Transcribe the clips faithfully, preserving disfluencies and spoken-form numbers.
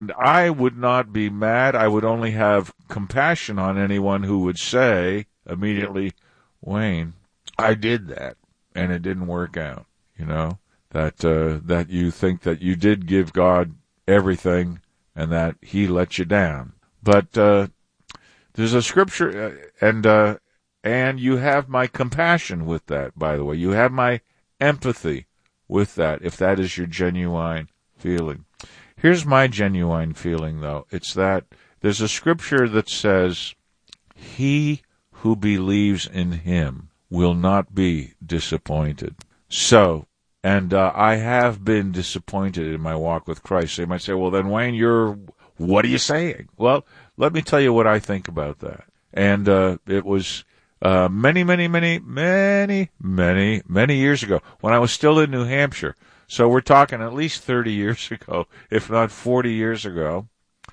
I would not be mad. I would only have compassion on anyone who would say immediately, Wayne, I did that, and it didn't work out. You know, that uh, that you think that you did give God everything and that he let you down. But uh, there's a scripture, uh, and uh, and you have my compassion with that, by the way. You have my empathy with that, if that is your genuine feeling. Here's my genuine feeling, though. It's that there's a scripture that says, he who believes in him will not be disappointed. So, and uh, I have been disappointed in my walk with Christ. So you might say, well, then, Wayne, you're, what are you saying? Well, let me tell you what I think about that. And uh, it was uh, many, many, many, many, many, many years ago when I was still in New Hampshire. So we're talking at least thirty years ago, if not forty years ago.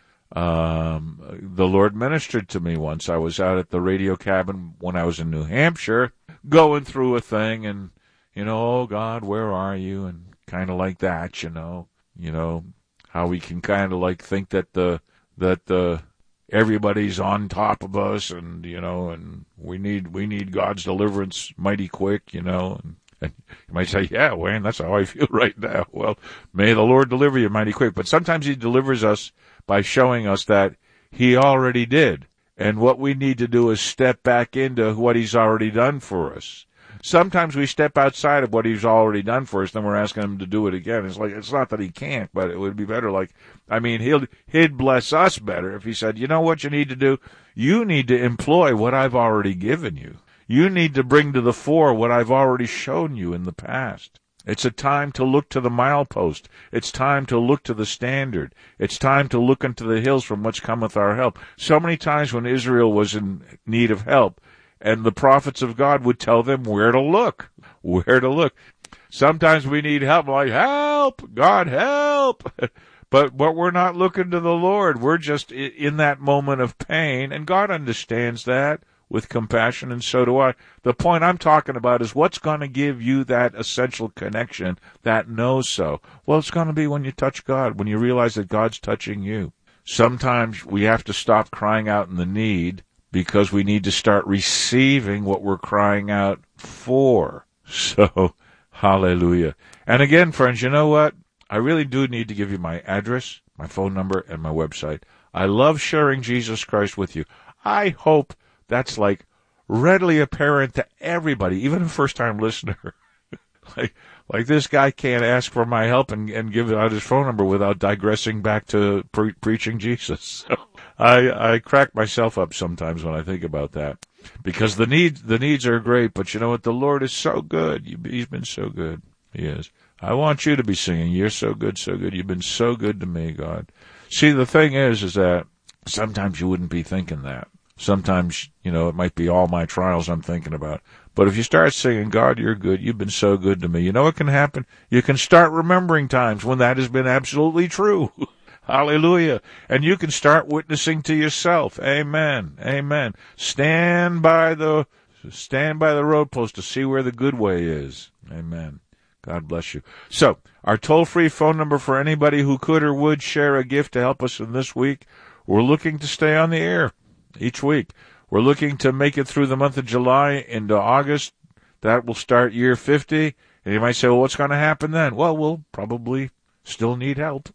Um, the Lord ministered to me once. I was out at the radio cabin when I was in New Hampshire, going through a thing, and, you know, oh, God, where are you? And kind of like that, you know, you know, how we can kind of like think that the, that the, everybody's on top of us, and, you know, and we need, we need God's deliverance mighty quick, you know, and, and you might say, yeah, Wayne, that's how I feel right now. Well, may the Lord deliver you mighty quick. But sometimes he delivers us by showing us that he already did. And what we need to do is step back into what he's already done for us. Sometimes we step outside of what he's already done for us, then we're asking him to do it again. It's like, it's not that he can't, but it would be better like, I mean, he'll, he'd bless us better if he said, you know what you need to do? You need to employ what I've already given you. You need to bring to the fore what I've already shown you in the past. It's a time to look to the milepost. It's time to look to the standard. It's time to look unto the hills from whence cometh our help. So many times when Israel was in need of help, and the prophets of God would tell them where to look, where to look. Sometimes we need help, like, help, God, help. But, but we're not looking to the Lord. We're just in that moment of pain, and God understands that with compassion, and so do I. The point I'm talking about is what's going to give you that essential connection, that knows so. Well, it's going to be when you touch God, when you realize that God's touching you. Sometimes we have to stop crying out in the need because we need to start receiving what we're crying out for. So, hallelujah. And again, friends, you know what? I really do need to give you my address, my phone number, and my website. I love sharing Jesus Christ with you. I hope that's like readily apparent to everybody, even a first-time listener. like, like this guy can't ask for my help and, and give out his phone number without digressing back to pre- preaching Jesus. So I, I crack myself up sometimes when I think about that, because the needs, the needs are great, but you know what? The Lord is so good. He's been so good. He is. I want you to be singing, you're so good, so good. You've been so good to me, God. See, the thing is, is that sometimes you wouldn't be thinking that. Sometimes, you know, it might be all my trials I'm thinking about. But if you start singing, God, you're good, you've been so good to me, you know what can happen? You can start remembering times when that has been absolutely true. Hallelujah. And you can start witnessing to yourself. Amen. Amen. Stand by the, stand by the road post to see where the good way is. Amen. God bless you. So, our toll-free phone number for anybody who could or would share a gift to help us in this week. We're looking to stay on the air each week. We're looking to make it through the month of July into August. That will start year fifty. And you might say, well, what's going to happen then? Well, we'll probably still need help.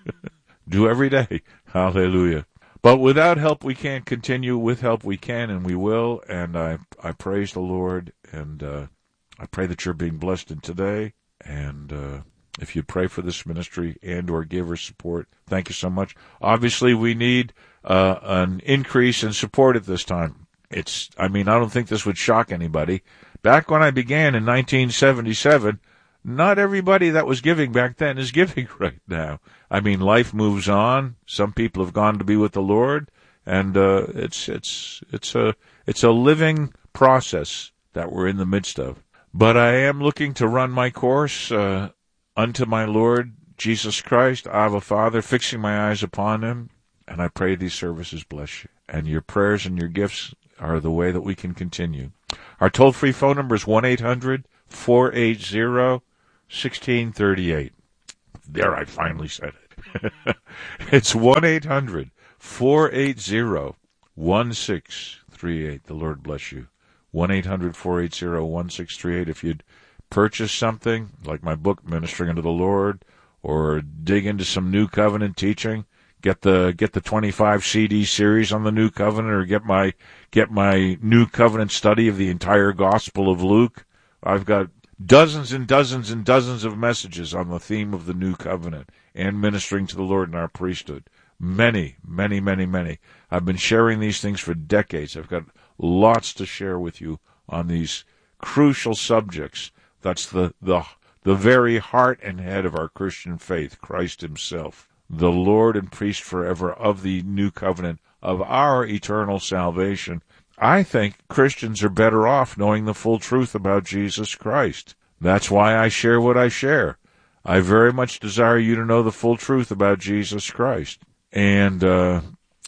Do every day. Hallelujah. But without help, we can't continue. With help, we can, and we will. And I, I praise the Lord, and uh, I pray that you're being blessed in today. And uh, if you pray for this ministry and or give or support, thank you so much. Obviously, we need uh, an increase in support at this time. It's, I mean, I don't think this would shock anybody. Back when I began in nineteen seventy-seven, not everybody that was giving back then is giving right now. I mean, life moves on. Some people have gone to be with the Lord, and uh, it's it's it's a it's a living process that we're in the midst of. But I am looking to run my course uh, unto my Lord Jesus Christ, Abba Father, fixing my eyes upon him, and I pray these services bless you. And your prayers and your gifts are the way that we can continue. Our toll-free phone number is one eight hundred four eight zero one six three eight. There, I finally said it. It's one eight hundred four eight zero one six three eight. The Lord bless you. one eight hundred four eight zero one six three eight. If you'd purchase something, like my book, Ministering Unto the Lord, or dig into some New Covenant teaching, get the get the twenty-five C D series on the New Covenant, or get my get my New Covenant study of the entire Gospel of Luke. I've got dozens and dozens and dozens of messages on the theme of the New Covenant and ministering to the Lord in our priesthood. Many, many, many, many. I've been sharing these things for decades. I've got lots to share with you on these crucial subjects. That's the, the, the very heart and head of our Christian faith, Christ himself, the Lord and priest forever of the New Covenant, of our eternal salvation. I think Christians are better off knowing the full truth about Jesus Christ. That's why I share what I share. I very much desire you to know the full truth about Jesus Christ. And uh,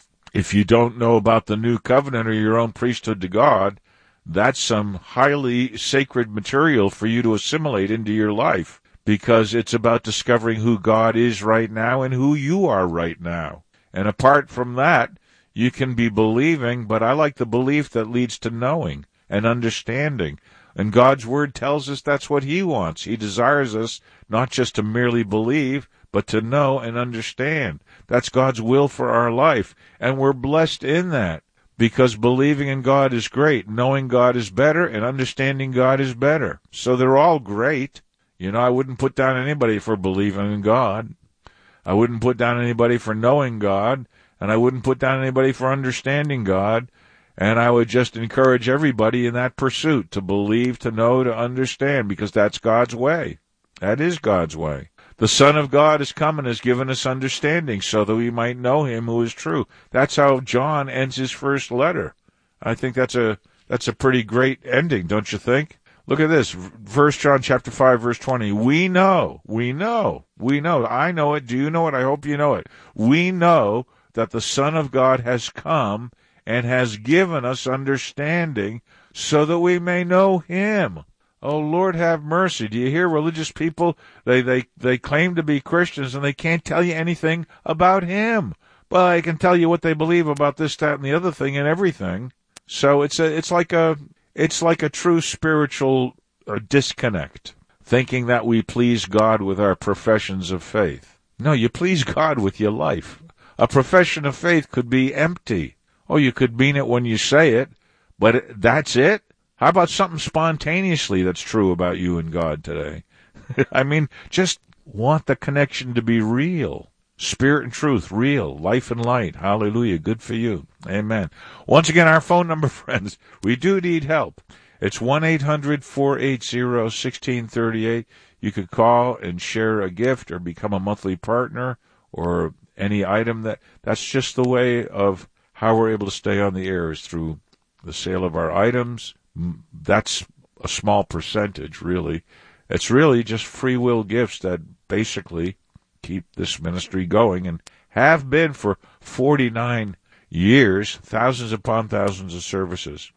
if you don't know about the New Covenant or your own priesthood to God, that's some highly sacred material for you to assimilate into your life, because it's about discovering who God is right now and who you are right now. And apart from that, you can be believing, but I like the belief that leads to knowing and understanding. And God's Word tells us that's what He wants. He desires us not just to merely believe, but to know and understand. That's God's will for our life. And we're blessed in that, because believing in God is great. Knowing God is better, and understanding God is better. So they're all great. You know, I wouldn't put down anybody for believing in God. I wouldn't put down anybody for knowing God. And I wouldn't put down anybody for understanding God. And I would just encourage everybody in that pursuit to believe, to know, to understand, because that's God's way. That is God's way. The Son of God has come and has given us understanding so that we might know Him who is true. That's how John ends his first letter. I think that's a that's a pretty great ending, don't you think? Look at this, First John chapter five, verse twenty. We know, we know, we know. I know it. Do you know it? I hope you know it. We know that the Son of God has come and has given us understanding so that we may know Him. Oh, Lord, have mercy. Do you hear religious people? They, they, they claim to be Christians, and they can't tell you anything about Him. Well, I can tell you what they believe about this, that, and the other thing, and everything. So it's a, it's like a, it's like a true spiritual uh, disconnect, thinking that we please God with our professions of faith. No, you please God with your life. A profession of faith could be empty. Oh, you could mean it when you say it, but it, that's it? How about something spontaneously that's true about you and God today? I mean, just want the connection to be real. Spirit and truth, real. Life and light. Hallelujah. Good for you. Amen. Once again, our phone number, friends, we do need help. It's one eight hundred four eight zero one six three eight. You could call and share a gift or become a monthly partner or any item. that That's just the way of how we're able to stay on the air, is through the sale of our items. That's a small percentage, really. It's really just free will gifts that basically keep this ministry going and have been for forty-nine years, thousands upon thousands of services.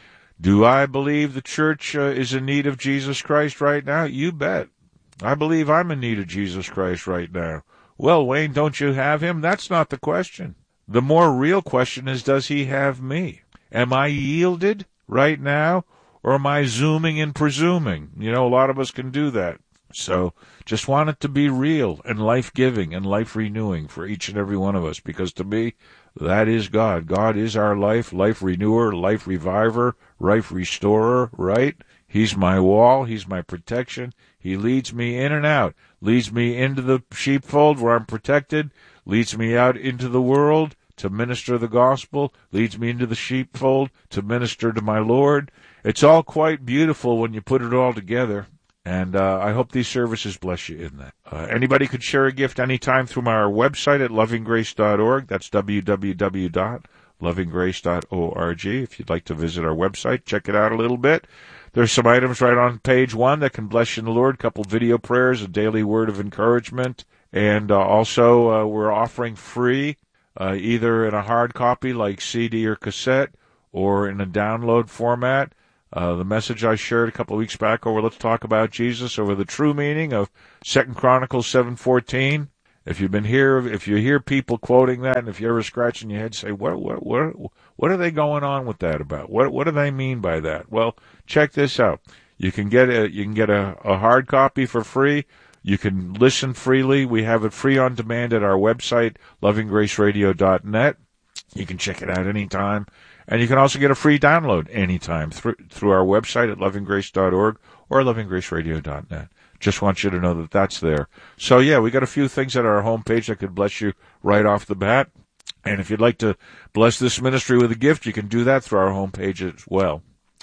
Do I believe the church uh, is in need of Jesus Christ right now? You bet. I believe I'm in need of Jesus Christ right now. Well, Wayne, don't you have Him? That's not the question. The more real question is, does He have me? Am I yielded right now, or am I zooming and presuming? You know, a lot of us can do that. So just want it to be real and life-giving and life-renewing for each and every one of us, because to me, that is God. God is our life, life renewer, life reviver, life restorer, right? He's my wall. He's my protection. He leads me in and out, leads me into the sheepfold where I'm protected, leads me out into the world to minister the gospel, leads me into the sheepfold to minister to my Lord. It's all quite beautiful when you put it all together, and uh, I hope these services bless you in that. Uh, anybody could share a gift anytime through our website at loving grace dot org. That's w w w dot loving grace dot org. If you'd like to visit our website, check it out a little bit. There's some items right on page one that can bless you in the Lord, a couple video prayers, a daily word of encouragement, and uh, also uh, we're offering free, uh, either in a hard copy like C D or cassette, or in a download format, uh, the message I shared a couple of weeks back over Let's Talk About Jesus, over the true meaning of Second Chronicles seven fourteen, If you've been here, if you hear people quoting that, and if you're ever scratching your head, say, what, what, what, what are they going on with that about? What, what do they mean by that? Well, check this out. You can get a, you can get a, a hard copy for free. You can listen freely. We have it free on demand at our website, loving grace radio dot net. You can check it out anytime. And you can also get a free download anytime through, through our website at loving grace dot org or loving grace radio dot net. Just want you to know that that's there. So, yeah, we got a few things at our homepage that could bless you right off the bat. And if you'd like to bless this ministry with a gift, you can do that through our homepage as well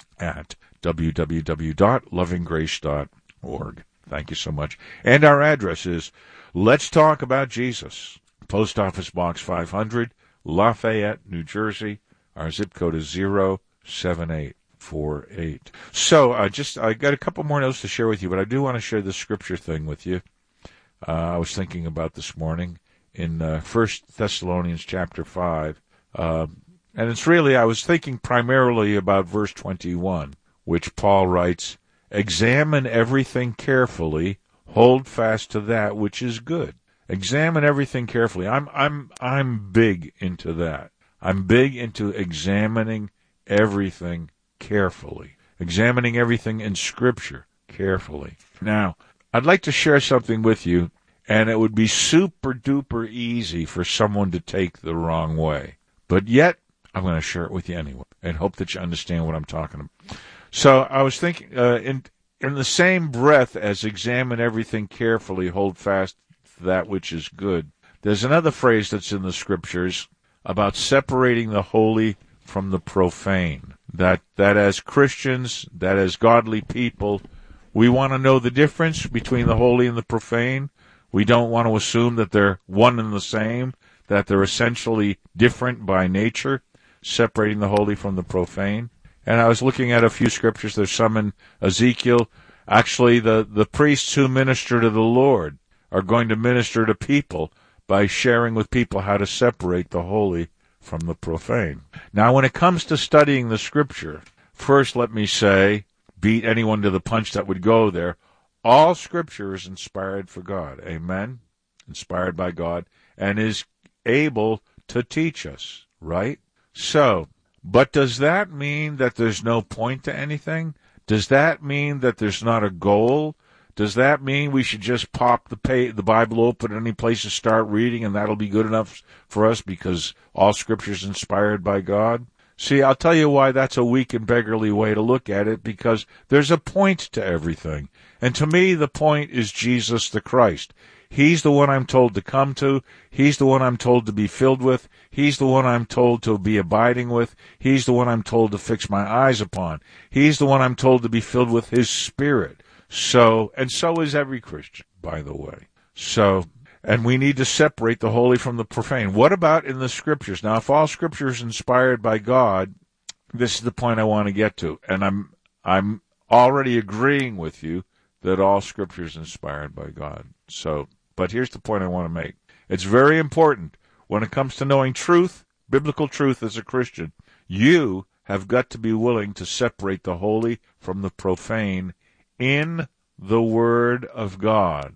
at w w w dot loving grace dot org. Thank you so much. And our address is Let's Talk About Jesus, Post Office Box five hundred, Lafayette, New Jersey. Our zip code is zero seven eight four eight. So, uh, just I got a couple more notes to share with you, but I do want to share the scripture thing with you. Uh, I was thinking about this morning in uh, First Thessalonians chapter five, uh, and it's really I was thinking primarily about verse twenty-one, which Paul writes, "Examine everything carefully, hold fast to that which is good." Examine everything carefully. I'm I'm I'm big into that. I'm big into examining everything carefully, examining everything in Scripture carefully. Now, I'd like to share something with you, and it would be super duper easy for someone to take the wrong way. But yet, I'm going to share it with you anyway, and hope that you understand what I'm talking about. So I was thinking, uh, in in the same breath as examine everything carefully, hold fast to that which is good, there's another phrase that's in the Scriptures about separating the holy from the profane. That that as Christians, that as godly people, we want to know the difference between the holy and the profane. We don't want to assume that they're one and the same, that they're essentially different by nature, separating the holy from the profane. And I was looking at a few scriptures. There's some in Ezekiel. Actually, the, the priests who minister to the Lord are going to minister to people by sharing with people how to separate the holy from the profane. Now, when it comes to studying the Scripture, first let me say, beat anyone to the punch that would go there, all Scripture is inspired for God. Amen? Inspired by God, and is able to teach us, right? So, but does that mean that there's no point to anything? Does that mean that there's not a goal? Does that mean we should just pop the pay, the Bible open at any place to start reading and that'll be good enough for us because all Scripture is inspired by God? See, I'll tell you why that's a weak and beggarly way to look at it, because there's a point to everything. And to me, the point is Jesus the Christ. He's the one I'm told to come to. He's the one I'm told to be filled with. He's the one I'm told to be abiding with. He's the one I'm told to fix my eyes upon. He's the one I'm told to be filled with His Spirit. So, and so is every Christian, by the way. So, and we need to separate the holy from the profane. What about in the Scriptures? Now, if all Scripture is inspired by God, this is the point I want to get to. And I'm, I'm already agreeing with you that all Scripture is inspired by God. So, but here's the point I want to make. It's very important when it comes to knowing truth, biblical truth as a Christian. You have got to be willing to separate the holy from the profane in the Word of God.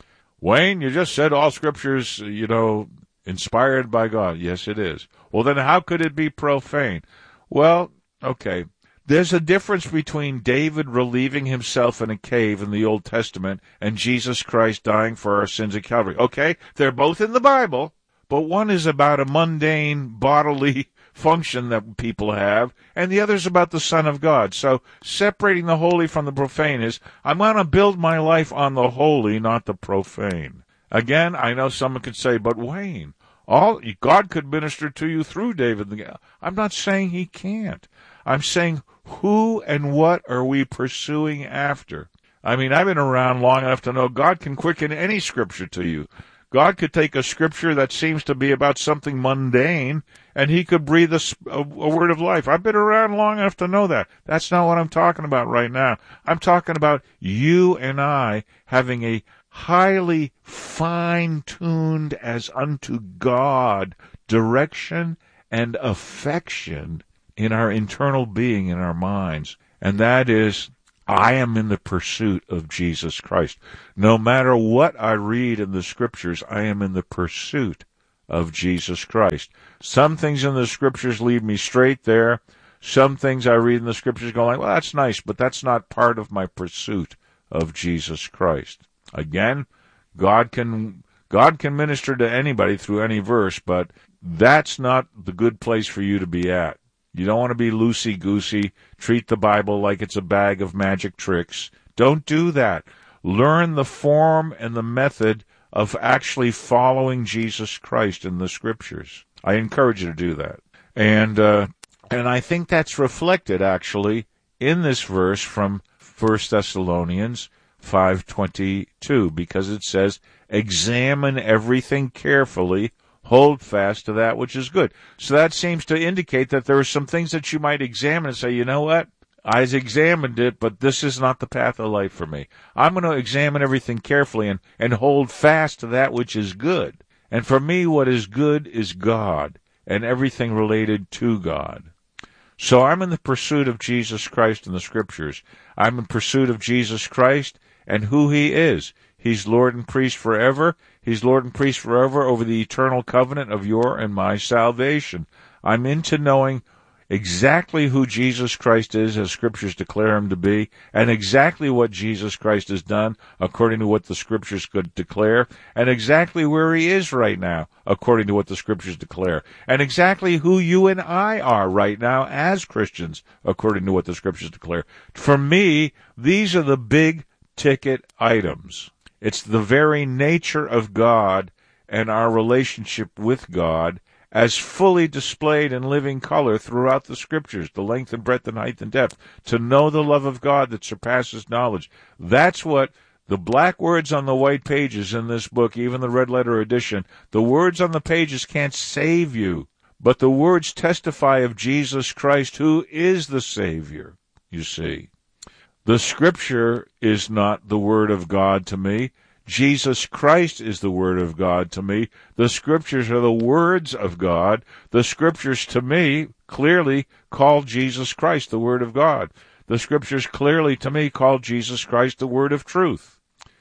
Wayne, you just said all Scripture's, you know, inspired by God. Yes, it is. Well, then how could it be profane? Well, okay. There's a difference between David relieving himself in a cave in the Old Testament and Jesus Christ dying for our sins at Calvary. Okay, they're both in the Bible, but one is about a mundane bodily function that people have, and the other is about the Son of God. So separating the holy from the profane is, I'm going to build my life on the holy, not the profane. Again, I know someone could say, but Wayne, all God could minister to you through David. I'm not saying He can't. I'm saying, who and what are we pursuing after? I mean, I've been around long enough to know God can quicken any Scripture to you. God could take a Scripture that seems to be about something mundane, and He could breathe a, a, a word of life. I've been around long enough to know that. That's not what I'm talking about right now. I'm talking about you and I having a highly fine-tuned as unto God direction and affection in our internal being, in our minds. And that is I am in the pursuit of Jesus Christ. No matter what I read in the Scriptures, I am in the pursuit of Jesus Christ. Some things in the Scriptures lead me straight there. Some things I read in the Scriptures go like, well, that's nice, but that's not part of my pursuit of Jesus Christ. Again, God can God can minister to anybody through any verse, but that's not the good place for you to be at. You don't want to be loosey-goosey, treat the Bible like it's a bag of magic tricks. Don't do that. Learn the form and the method of actually following Jesus Christ in the Scriptures. I encourage you to do that. And uh, and I think that's reflected, actually, in this verse from First Thessalonians five twenty-two, because it says, examine everything carefully, hold fast to that which is good. So that seems to indicate that there are some things that you might examine and say, you know what? I examined it, but this is not the path of life for me. I'm going to examine everything carefully and, and hold fast to that which is good. And for me, what is good is God and everything related to God. So I'm in the pursuit of Jesus Christ in the Scriptures. I'm in pursuit of Jesus Christ and who He is. He's Lord and Priest forever. He's Lord and Priest forever over the eternal covenant of your and my salvation. I'm into knowing exactly who Jesus Christ is, as Scriptures declare Him to be, and exactly what Jesus Christ has done, according to what the Scriptures could declare, and exactly where He is right now, according to what the Scriptures declare, and exactly who you and I are right now as Christians, according to what the Scriptures declare. For me, these are the big-ticket items. It's the very nature of God and our relationship with God as fully displayed in living color throughout the Scriptures, the length and breadth and height and depth, to know the love of God that surpasses knowledge. That's what the black words on the white pages in this book, even the red letter edition, the words on the pages can't save you, but the words testify of Jesus Christ, who is the Savior, you see. The Scripture is not the Word of God to me. Jesus Christ is the Word of God to me. The Scriptures are the words of God. The Scriptures to me clearly call Jesus Christ the Word of God. The Scriptures clearly to me call Jesus Christ the Word of truth.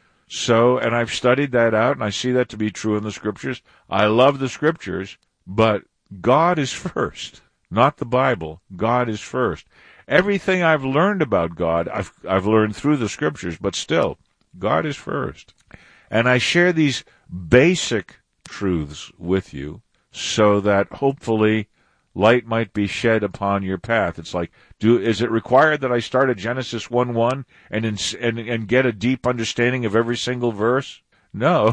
So, and I've studied that out, and I see that to be true in the Scriptures. I love the Scriptures, but God is first, not the Bible. God is first. Everything I've learned about God, I've, I've learned through the Scriptures, but still, God is first. And I share these basic truths with you so that hopefully light might be shed upon your path. It's like, do is it required that I start at Genesis one one and, in, and, and get a deep understanding of every single verse? No.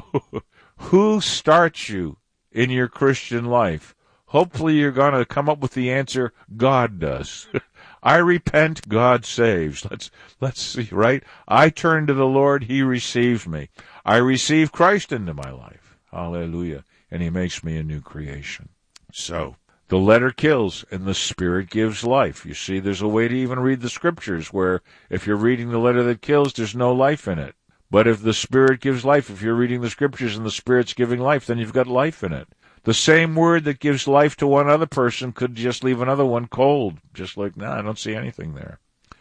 Who starts you in your Christian life? Hopefully you're going to come up with the answer, God does. I repent, God saves. Let's let's see, right? I turn to the Lord, He receives me. I receive Christ into my life. Hallelujah. And He makes me a new creation. So, the letter kills and the Spirit gives life. You see, there's a way to even read the Scriptures where if you're reading the letter that kills, there's no life in it. But if the Spirit gives life, if you're reading the Scriptures and the Spirit's giving life, then you've got life in it. The same word that gives life to one other person could just leave another one cold. Just like, nah, I don't see anything there.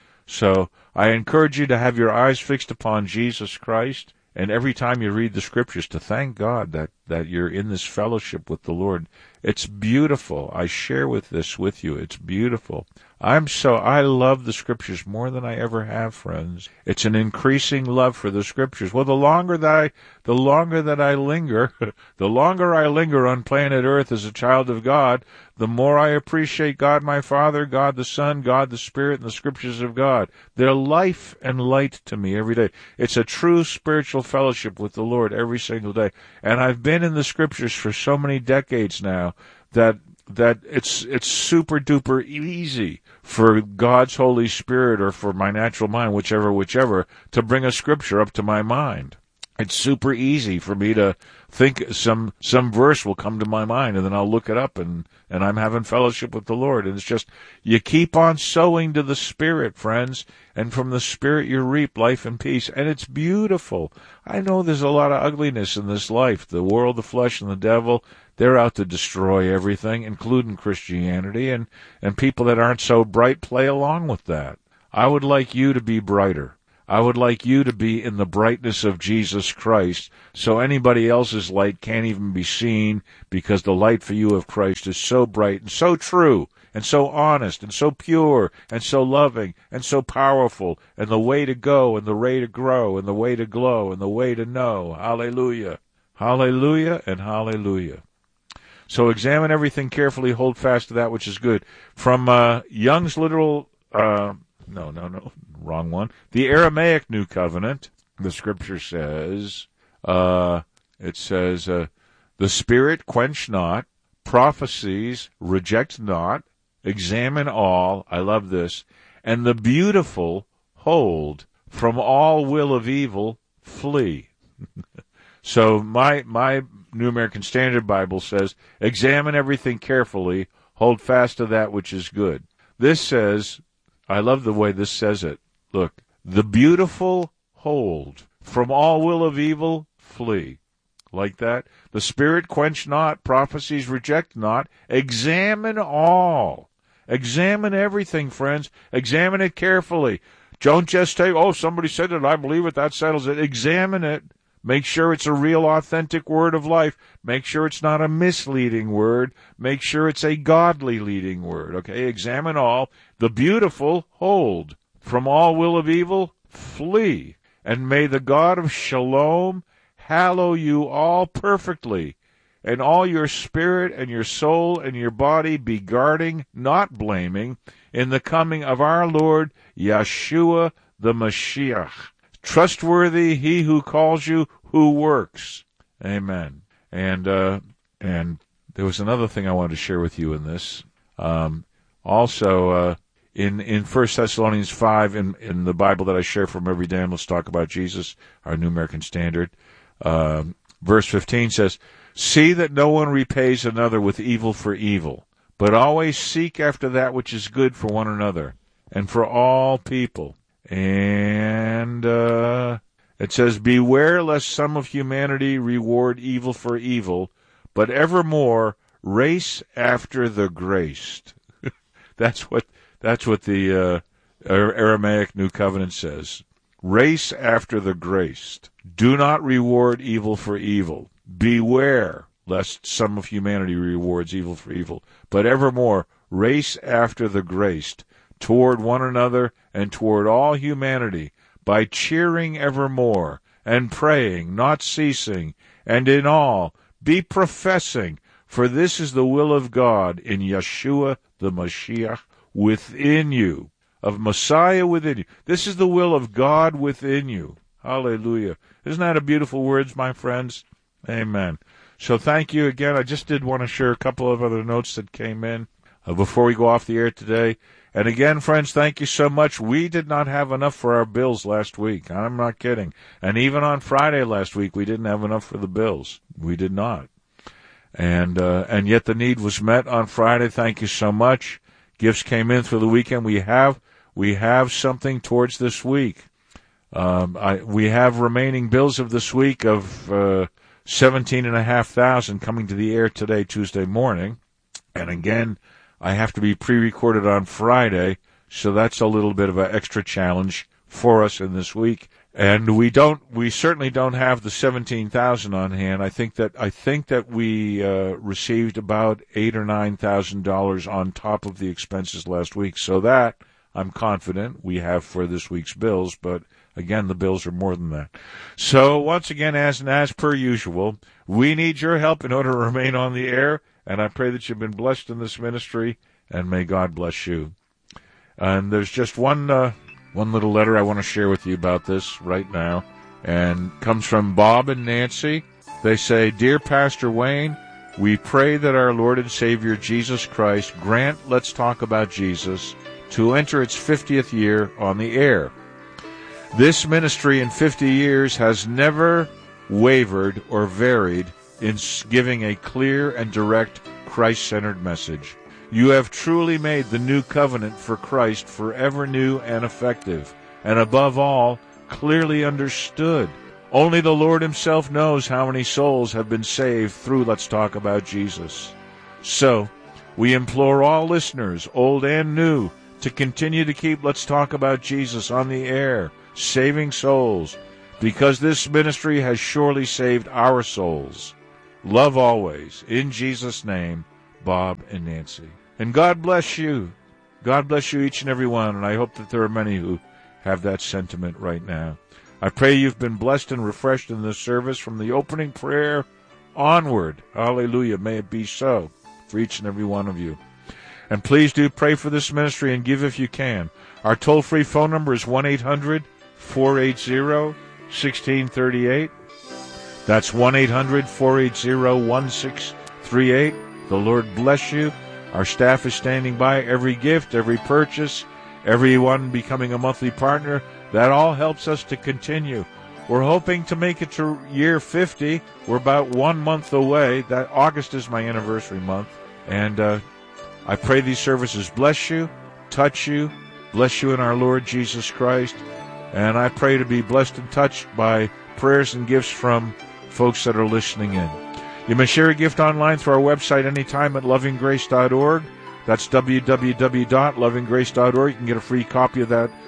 So I encourage you to have your eyes fixed upon Jesus Christ, and every time you read the Scriptures, to thank God that, that you're in this fellowship with the Lord. It's beautiful. I share with this with you. It's beautiful. I'm so, I love the Scriptures more than I ever have, friends. It's an increasing love for the Scriptures. Well, the longer that I, the longer that I linger, the longer I linger on planet Earth as a child of God, the more I appreciate God my Father, God the Son, God the Spirit, and the Scriptures of God. They're life and light to me every day. It's a true spiritual fellowship with the Lord every single day. And I've been in the Scriptures for so many decades now that that it's it's super duper easy for God's Holy Spirit or for my natural mind, whichever, whichever, to bring a Scripture up to my mind. It's super easy for me to think some some verse will come to my mind, and then I'll look it up, and, and I'm having fellowship with the Lord. And it's just, you keep on sowing to the Spirit, friends, and from the Spirit you reap life and peace. And it's beautiful. I know there's a lot of ugliness in this life. The world, the flesh, and the devil, they're out to destroy everything, including Christianity, and, and people that aren't so bright play along with that. I would like you to be brighter. I would like you to be in the brightness of Jesus Christ, so anybody else's light can't even be seen, because the light for you of Christ is so bright and so true and so honest and so pure and so loving and so powerful, and the way to go and the way to grow and the way to glow and the way to know. Hallelujah. Hallelujah and hallelujah. So examine everything carefully, hold fast to that which is good. From uh, Young's literal, uh, no, no, no, wrong one. The Aramaic New Covenant, the scripture says, uh, it says, uh, the Spirit quench not, prophecies reject not, examine all, I love this, and the beautiful hold, from all will of evil flee. So my my New American Standard Bible says, examine everything carefully, hold fast to that which is good. This says, I love the way this says it. Look, the beautiful hold, from all will of evil flee. Like that. The Spirit quench not, prophecies reject not, examine all. Examine everything, friends. Examine it carefully. Don't just say, oh, somebody said it, I believe it, that settles it. Examine it. Make sure it's a real, authentic word of life. Make sure it's not a misleading word. Make sure it's a godly leading word. Okay, examine all. The beautiful hold. From all will of evil, flee. And may the God of Shalom hallow you all perfectly, and all your spirit and your soul and your body be guarding, not blaming, in the coming of our Lord Yeshua the Mashiach. Trustworthy he who calls you, who works. Amen. And uh, and there was another thing I wanted to share with you in this. Um, also, uh, in in First Thessalonians five, in, in the Bible that I share from every day, and Let's Talk About Jesus, our New American Standard, uh, verse fifteen says, see that no one repays another with evil for evil, but always seek after that which is good for one another and for all people. And uh, it says, beware lest some of humanity reward evil for evil, but evermore race after the graced. that's what that's what the uh, Aramaic New Covenant says. Race after the graced. Do not reward evil for evil. Beware lest some of humanity rewards evil for evil, but evermore race after the graced, toward one another and toward all humanity, by cheering evermore, and praying, not ceasing, and in all be professing, for this is the will of God in Yeshua the Mashiach within you, of Messiah within you. This is the will of God within you. Hallelujah. Isn't that a beautiful words, my friends? Amen. So thank you again. I just did want to share a couple of other notes that came in uh, before we go off the air today. And again, friends, thank you so much. We did not have enough for our bills last week. I'm not kidding. And even on Friday last week, we didn't have enough for the bills. We did not. And uh, and yet the need was met on Friday. Thank you so much. Gifts came in through the weekend. We have we have something towards this week. Um, I, we have remaining bills of this week of uh, seventeen and a half thousand coming to the air today, Tuesday morning. And again, I have to be pre-recorded on Friday, so that's a little bit of an extra challenge for us in this week. And we don't, we certainly don't have the seventeen thousand on hand. I think that I think that we uh, received about eight or nine thousand dollars on top of the expenses last week. So that I'm confident we have for this week's bills. But again, the bills are more than that. So once again, as and as per usual, we need your help in order to remain on the air. And I pray that you've been blessed in this ministry, and may God bless you. And there's just one uh, one little letter I want to share with you about this right now, and comes from Bob and Nancy. They say, Dear Pastor Wayne, we pray that our Lord and Savior Jesus Christ grant Let's Talk About Jesus to enter its fiftieth year on the air. This ministry in fifty years has never wavered or varied in giving a clear and direct Christ-centered message. You have truly made the new covenant for Christ forever new and effective, and above all, clearly understood. Only the Lord himself knows how many souls have been saved through Let's Talk About Jesus. So, we implore all listeners, old and new, to continue to keep Let's Talk About Jesus on the air, saving souls, because this ministry has surely saved our souls. Love always. In Jesus' name, Bob and Nancy. And God bless you. God bless you, each and every one, and I hope that there are many who have that sentiment right now. I pray you've been blessed and refreshed in this service from the opening prayer onward. Hallelujah. May it be so for each and every one of you. And please do pray for this ministry and give if you can. Our toll-free phone number is one eight hundred four eight zero one six three eight. That's one eight hundred four eight zero one six three eight. The Lord bless you. Our staff is standing by. Every gift, every purchase, everyone becoming a monthly partner, that all helps us to continue. We're hoping to make it to year fifty. We're about one month away. That August is my anniversary month. And uh, I pray these services bless you, touch you, bless you in our Lord Jesus Christ. And I pray to be blessed and touched by prayers and gifts from folks that are listening in. You may share a gift online through our website anytime at loving grace dot org. That's w w w dot loving grace dot org. You can get a free copy of that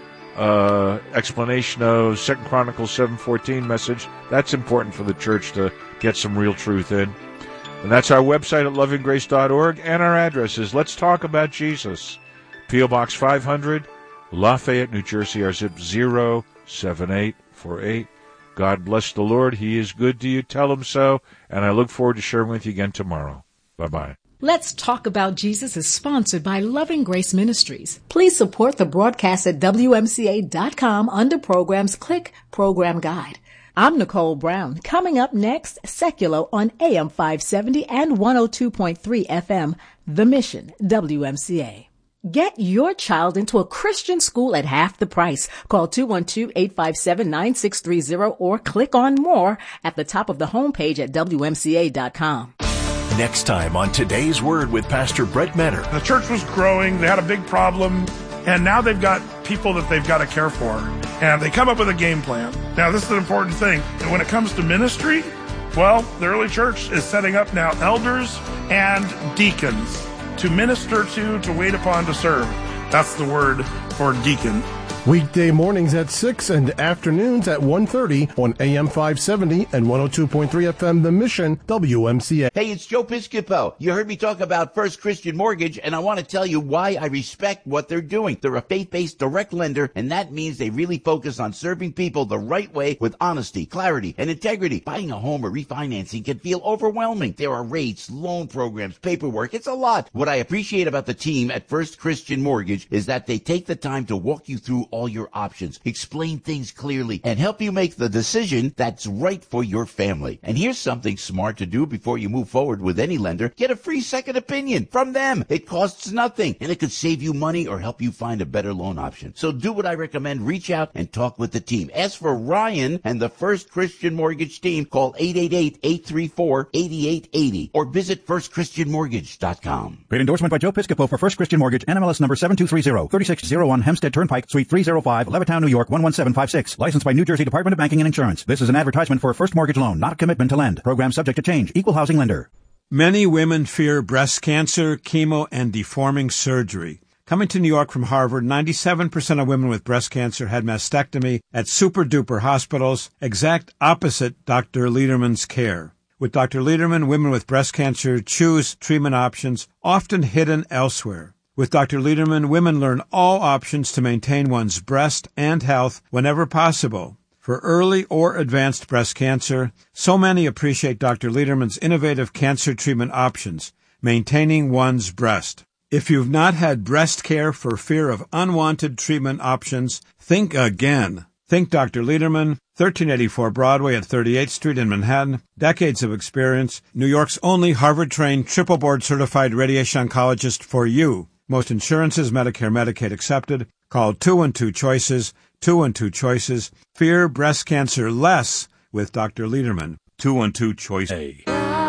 uh, explanation of Second Chronicles seven fourteen message. That's important for the church to get some real truth in. And that's our website at loving grace dot org. And our address is Let's Talk About Jesus, P O Box five hundred, Lafayette, New Jersey. Our zip zero seven eight four eight. God bless the Lord. He is good to you. Tell him so. And I look forward to sharing with you again tomorrow. Bye-bye. Let's Talk About Jesus is sponsored by Loving Grace Ministries. Please support the broadcast at W M C A dot com under programs. Click Program Guide. I'm Nicole Brown. Coming up next, Secular on A M five seventy and one oh two point three F M, The Mission, W M C A. Get your child into a Christian school at half the price. Call two one two, eight five seven, nine six three zero or click on more at the top of the homepage at W M C A dot com. Next time on Today's Word with Pastor Brett Metter. The church was growing. They had a big problem. And now they've got people that they've got to care for. And they come up with a game plan. Now, this is an important thing. And when it comes to ministry, well, the early church is setting up now elders and deacons to minister to, to wait upon, to serve. That's the word for deacon. Weekday mornings at six and afternoons at one thirty on A M five seventy and one oh two point three F M, The Mission, W M C A. Hey, it's Joe Piscopo. You heard me talk about First Christian Mortgage, and I want to tell you why I respect what they're doing. They're a faith-based direct lender, and that means they really focus on serving people the right way with honesty, clarity, and integrity. Buying a home or refinancing can feel overwhelming. There are rates, loan programs, paperwork. It's a lot. What I appreciate about the team at First Christian Mortgage is that they take the time to walk you through all your options, explain things clearly, and help you make the decision that's right for your family. And here's something smart to do before you move forward with any lender. Get a free second opinion from them. It costs nothing, and it could save you money or help you find a better loan option. So do what I recommend. Reach out and talk with the team. Ask for Ryan and the First Christian Mortgage team. Call eight eight eight, eight three four, eight eight eight zero or visit first christian mortgage dot com. Great endorsement by Joe Piscopo for First Christian Mortgage, N M L S number seven two three zero, thirty-six oh one Hempstead Turnpike, Suite three oh five, Levittown, New York, one one seven five six. Licensed by New Jersey Department of Banking and Insurance. This is an advertisement for a first mortgage loan, not a commitment to lend. Program subject to change. Equal housing lender. Many women fear breast cancer, chemo, and deforming surgery. Coming to New York from Harvard, ninety-seven percent of women with breast cancer had mastectomy at super-duper hospitals, exact opposite Doctor Lederman's care. With Doctor Lederman, women with breast cancer choose treatment options often hidden elsewhere. With Doctor Lederman, women learn all options to maintain one's breast and health whenever possible. For early or advanced breast cancer, so many appreciate Doctor Lederman's innovative cancer treatment options, maintaining one's breast. If you've not had breast care for fear of unwanted treatment options, think again. Think Doctor Lederman, thirteen eighty-four Broadway at thirty-eighth Street in Manhattan. Decades of experience. New York's only Harvard-trained, triple board-certified radiation oncologist for you. Most insurances, Medicare, Medicaid accepted. Call two one two choices, two one two choices. Fear breast cancer less with Doctor Lederman. two one two choice A.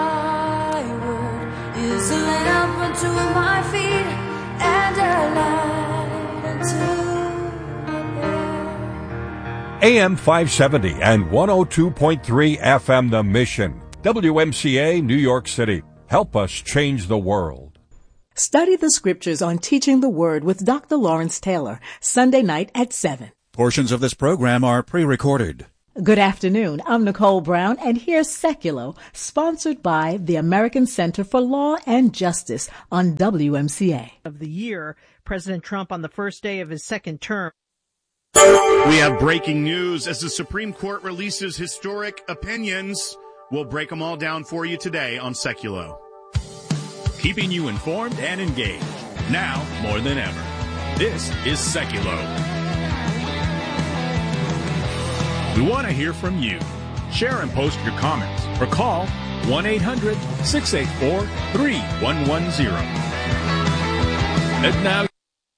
Thy word is a lamp unto my feet and a light unto my path. A M five seventy and one oh two point three F M The Mission. W M C A, New York City. Help us change the world. Study the Scriptures on Teaching the Word with Doctor Lawrence Taylor, Sunday night at seven. Portions of this program are pre-recorded. Good afternoon. I'm Nicole Brown, and here's Seculo, sponsored by the American Center for Law and Justice on W M C A. Of the year, President Trump on the first day of his second term. We have breaking news as the Supreme Court releases historic opinions. We'll break them all down for you today on Seculo. Keeping you informed and engaged, now more than ever. This is Seculo. We want to hear from you. Share and post your comments or call one eight hundred six eight four three one one zero. And now,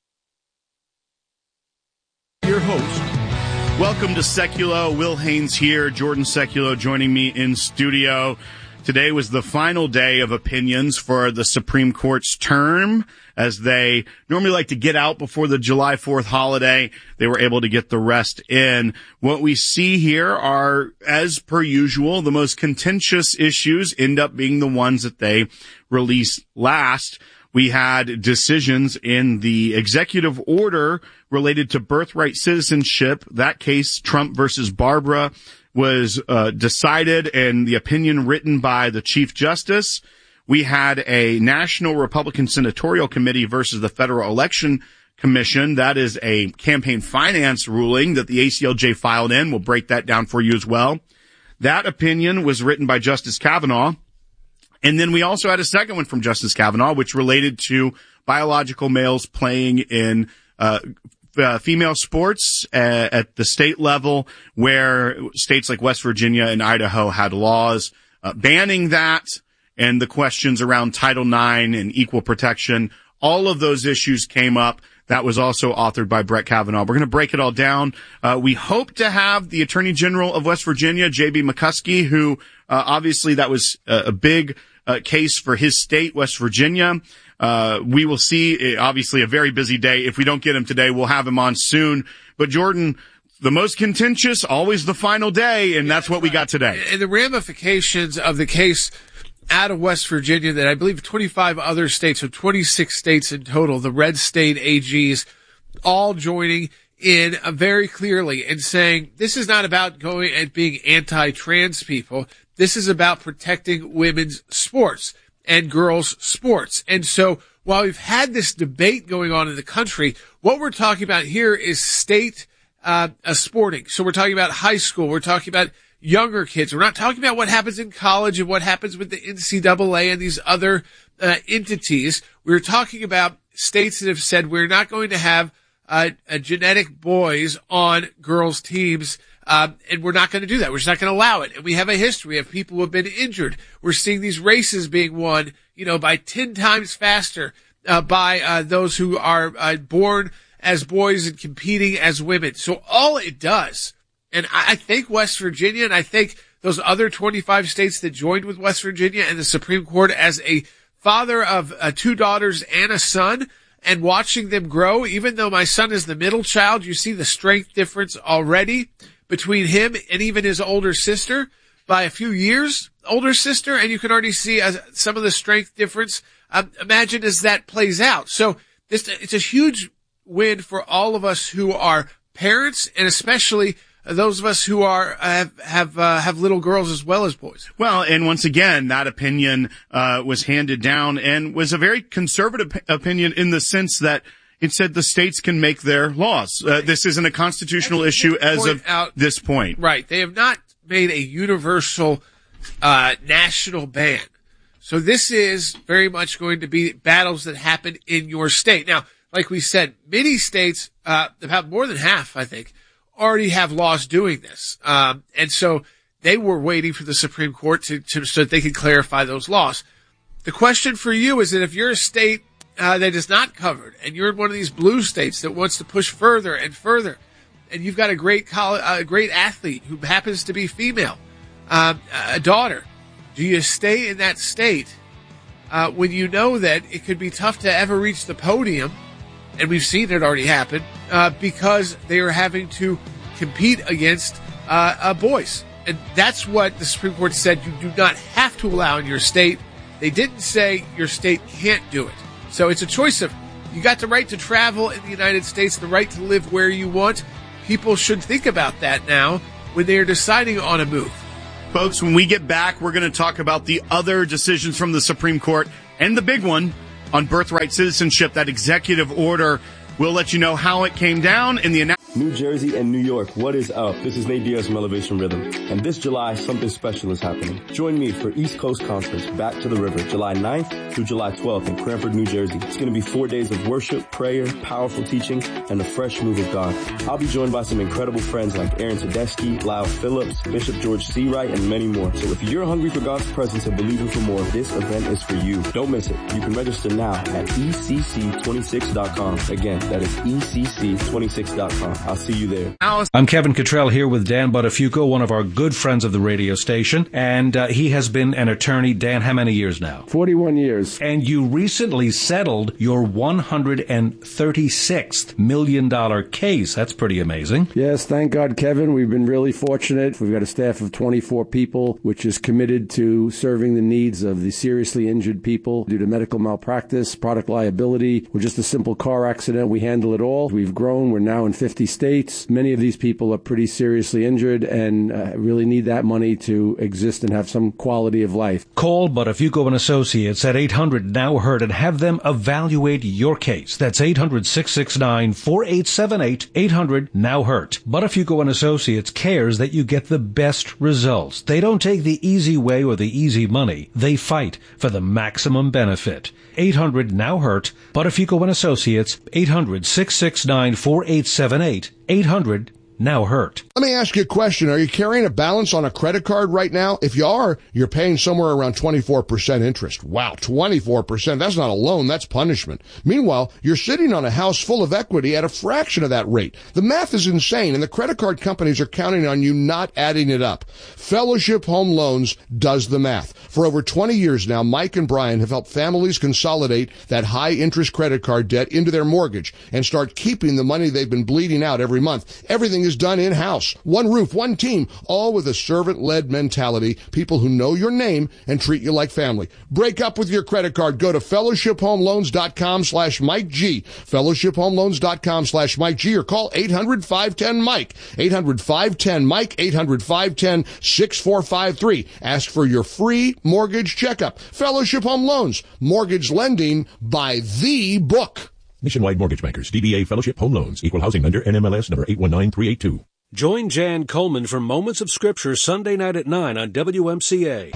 your host. Welcome to Seculo. Will Haynes here. Jordan Seculo joining me in studio. Today was the final day of opinions for the Supreme Court's term. As they normally like to get out before the July fourth holiday, they were able to get the rest in. What we see here are, as per usual, the most contentious issues end up being the ones that they release last. We had decisions in the executive order related to birthright citizenship. That case, Trump versus Barbara, was uh, decided, and the opinion written by the Chief Justice. We had a National Republican Senatorial Committee versus the Federal Election Commission. That is a campaign finance ruling that the A C L J filed in. We'll break that down for you as well. That opinion was written by Justice Kavanaugh. And then we also had a second one from Justice Kavanaugh, which related to biological males playing in uh Uh, female sports uh, at the state level, where states like West Virginia and Idaho had laws uh, banning that, and the questions around Title nine and equal protection. All of those issues came up. That was also authored by Brett Kavanaugh. We're going to break it all down. Uh, we hope to have the Attorney General of West Virginia, J B McCuskey, who uh, obviously that was a, a big uh, case for his state, West Virginia. Uh, we will see, obviously, a very busy day. If we don't get him today, we'll have him on soon. But, Jordan, the most contentious, always the final day, and that's what we got today. And the ramifications of the case out of West Virginia that I believe twenty-five other states, so twenty-six states in total, the red state A Gs, all joining in uh, very clearly and saying this is not about going and being anti-trans people. This is about protecting women's sports and girls' sports. And so while we've had this debate going on in the country, what we're talking about here is state uh, uh, sporting. So we're talking about high school. We're talking about younger kids. We're not talking about what happens in college and what happens with the N C double A and these other uh, entities. We're talking about states that have said we're not going to have uh, uh, genetic boys on girls' teams. Um, and we're not going to do that. We're just not going to allow it. And we have a history of people who have been injured. We're seeing these races being won, you know, by ten times faster, uh, by, uh, those who are, uh, born as boys and competing as women. So all it does, and I, I think West Virginia, and I think those other twenty-five states that joined with West Virginia and the Supreme Court, as a father of uh, two daughters and a son, and watching them grow, even though my son is the middle child, you see the strength difference already between him and even his older sister, by a few years older sister, and you can already see uh, some of the strength difference. Um, imagine as that plays out. So this, it's a huge win for all of us who are parents, and especially those of us who are uh, have have, uh, have little girls as well as boys. Well, and once again, that opinion uh, was handed down and was a very conservative opinion in the sense that it said the states can make their laws. Uh, this isn't a constitutional issue as of out, this point. Right. They have not made a universal uh national ban. So this is very much going to be battles that happen in your state. Now, like we said, many states, uh about more than half, I think, already have laws doing this. Um and so they were waiting for the Supreme Court to, to so that they could clarify those laws. The question for you is that if you're a state Uh, that is not covered, and you're in one of these blue states that wants to push further and further, and you've got a great college, a great athlete who happens to be female, uh, a daughter, do you stay in that state uh, when you know that it could be tough to ever reach the podium, and we've seen it already happen, uh, because they are having to compete against uh, uh, boys? And that's what the Supreme Court said you do not have to allow in your state. They didn't say your state can't do it. So it's a choice of, you got the right to travel in the United States, the right to live where you want. People should think about that now when they are deciding on a move. Folks, when we get back, we're going to talk about the other decisions from the Supreme Court and the big one on birthright citizenship, that executive order. We'll let you know how it came down in the announcement. New Jersey and New York, what is up? This is Nate Diaz from Elevation Rhythm, and this July, something special is happening. Join me for East Coast Conference, Back to the River, July ninth through July twelfth in Cranford, New Jersey. It's going to be four days of worship, prayer, powerful teaching, and a fresh move of God. I'll be joined by some incredible friends like Aaron Tedeschi, Lyle Phillips, Bishop George Seawright, and many more. So if you're hungry for God's presence and believing for more, this event is for you. Don't miss it. You can register now at E C C twenty-six dot com. Again, that is E C C twenty-six dot com. I'll see you there. I'm Kevin Cottrell here with Dan Buttafuoco, one of our good friends of the radio station, and uh, he has been an attorney. Dan, how many years now? forty-one years. And you recently settled your one hundred thirty-sixth million dollars case. That's pretty amazing. Yes, thank God, Kevin. We've been really fortunate. We've got a staff of twenty-four people, which is committed to serving the needs of the seriously injured people due to medical malpractice, product liability, or just a simple car accident. We handle it all. We've grown. We're now in fifty states. Many of these people are pretty seriously injured and uh, really need that money to exist and have some quality of life. Call Buttafuoco and Associates at eight hundred now heard and have them evaluate your case. That's eight hundred, six six nine, four eight seven eight, eight hundred now hurt. Buttafuoco and Associates cares that you get the best results. They don't take the easy way or the easy money. They fight for the maximum benefit. eight hundred now hurt. Buttafuoco and Associates, eight hundred, six six nine, four eight seven eight, eight hundred now hurt. Let me ask you a question. Are you carrying a balance on a credit card right now? If you are, you're paying somewhere around twenty-four percent interest. Wow, twenty-four percent. That's not a loan, that's punishment. Meanwhile, you're sitting on a house full of equity at a fraction of that rate. The math is insane, and the credit card companies are counting on you not adding it up. Fellowship Home Loans does the math. For over twenty years now, Mike and Brian have helped families consolidate that high-interest credit card debt into their mortgage and start keeping the money they've been bleeding out every month. Everything is done in-house. One roof, one team, all with a servant-led mentality, people who know your name and treat you like family. Break up with your credit card. Go to fellowship home loans dot com slash Mike G, fellowship home loans dot com slash Mike G, or call eight hundred, five one zero, Mike, eight hundred, five one zero, Mike, eight hundred, five one zero, six four five three. Ask for your free mortgage checkup. Fellowship Home Loans, mortgage lending by the book. Nationwide Mortgage Bankers, D B A Fellowship Home Loans, Equal Housing Lender, N M L S number eight one nine three eight two. Join Jan Coleman for Moments of Scripture Sunday night at nine on W M C A.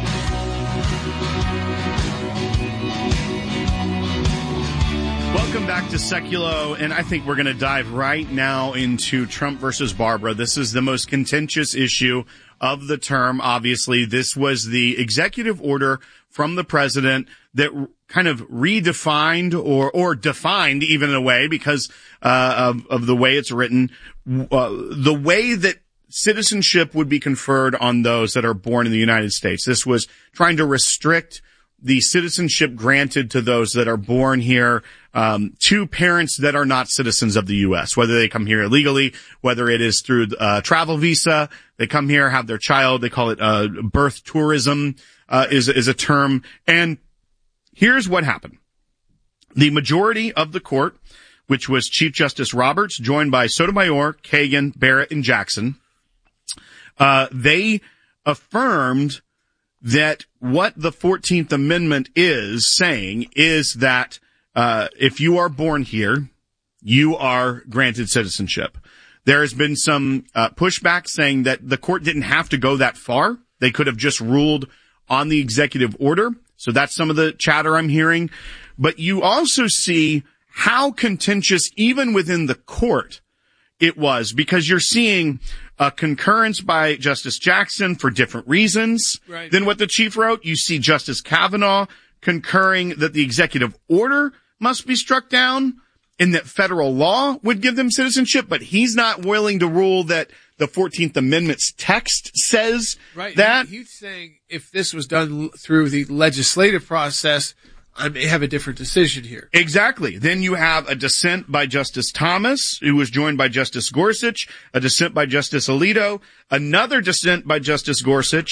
Welcome back to Seculo, and I think we're going to dive right now into Trump versus Barbara. This is the most contentious issue of the term. Obviously, this was the executive order from the president that kind of redefined or or defined, even in a way, because uh, of, of the way it's written, uh, the way that citizenship would be conferred on those that are born in the United States. This was trying to restrict the citizenship granted to those that are born here, um, to parents that are not citizens of the U S, whether they come here illegally, whether it is through a travel visa, they come here, have their child, they call it uh, birth tourism, uh, is, is a term. And here's what happened. The majority of the court, which was Chief Justice Roberts, joined by Sotomayor, Kagan, Barrett, and Jackson, uh, they affirmed that what the fourteenth Amendment is saying is that uh if you are born here, you are granted citizenship. There has been some uh, pushback saying that the court didn't have to go that far. They could have just ruled on the executive order. So that's some of the chatter I'm hearing. But you also see how contentious, even within the court, it was, because you're seeing a concurrence by Justice Jackson for different reasons right. than what the chief wrote. You see Justice Kavanaugh concurring that the executive order must be struck down and that federal law would give them citizenship, but he's not willing to rule that the fourteenth Amendment's text says right. that. He, he's saying if this was done through the legislative process, I may have a different decision here. Exactly. Then you have a dissent by Justice Thomas, who was joined by Justice Gorsuch, a dissent by Justice Alito, another dissent by Justice Gorsuch,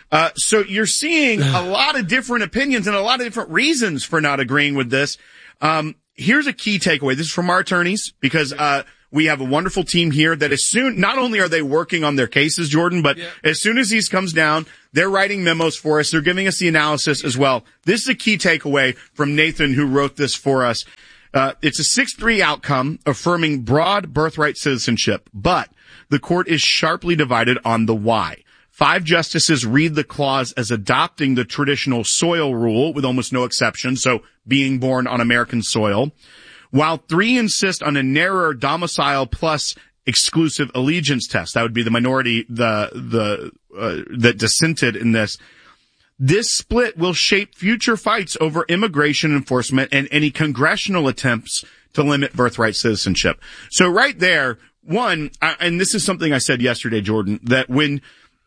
Uh, so you're seeing a lot of different opinions and a lot of different reasons for not agreeing with this. Um, here's a key takeaway. This is from our attorneys because, uh, we have a wonderful team here that as soon, not only are they working on their cases, Jordan, but yeah. as soon as these comes down, they're writing memos for us. They're giving us the analysis as well. This is a key takeaway from Nathan, who wrote this for us. Uh, it's a six three outcome affirming broad birthright citizenship, but the court is sharply divided on the why. Five justices read the clause as adopting the traditional soil rule with almost no exception, so being born on American soil, while three insist on a narrower domicile plus exclusive allegiance test. That would be the minority, the, the, uh, that dissented in this. This split will shape future fights over immigration enforcement and any congressional attempts to limit birthright citizenship. So right there, one, and this is something I said yesterday, Jordan, that when